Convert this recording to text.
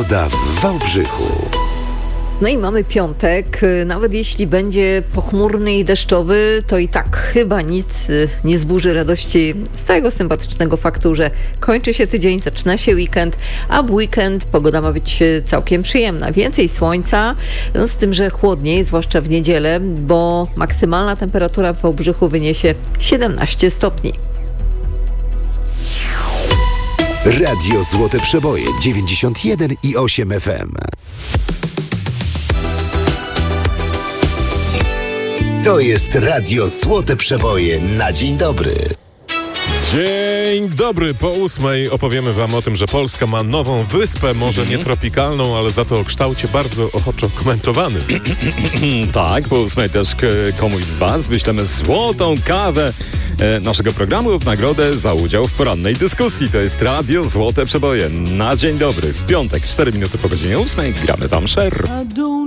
Pogoda w Wałbrzychu. No i mamy piątek, nawet jeśli będzie pochmurny i deszczowy, to i tak chyba nic nie zburzy radości z tego sympatycznego faktu, że kończy się tydzień, zaczyna się weekend, a w weekend pogoda ma być całkiem przyjemna. Więcej słońca, no z tym, że chłodniej, zwłaszcza w niedzielę, bo maksymalna temperatura w Wałbrzychu wyniesie 17 stopni. Radio Złote Przeboje 91,8 FM. To jest Radio Złote Przeboje na dzień dobry. Dzień dobry, po 8:00 opowiemy wam o tym, że Polska ma nową wyspę, może nie tropikalną, ale za to o kształcie bardzo ochoczo komentowanym. Tak, po 8:00 też komuś z was wyślemy złotą kawę naszego programu w nagrodę za udział w porannej dyskusji. To jest Radio Złote Przeboje na dzień dobry. W piątek, 4 minuty po godzinie 8:00 gramy wam Sher.